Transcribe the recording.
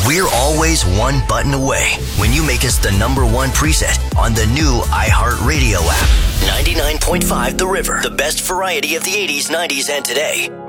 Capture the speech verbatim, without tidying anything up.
We're always one button away when you make us the number one preset on the new iHeartRadio app. ninety-nine point five The River, the best variety of the eighties, nineties, and today.